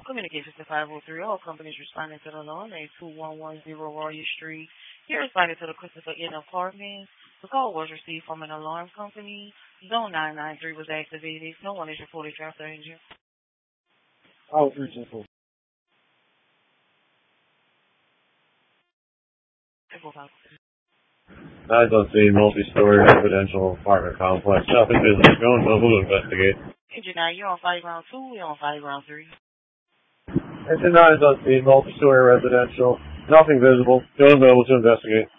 Communications to 503. All companies responding to the alarm at 2110 Royal Street. You're responding to the Christopher N. Apartment. The call was received from an alarm company. Zone 993 was activated. No one is reported trapped or injured. Oh, 324. Eyes on scene, multi-story residential apartment complex. Nothing business. Going mobile to investigate. Engine 9, you're on fire ground 2. You're on fire ground 3. Engine 9 is on scene, multi-story residential. Nothing visible. Going mobile to investigate.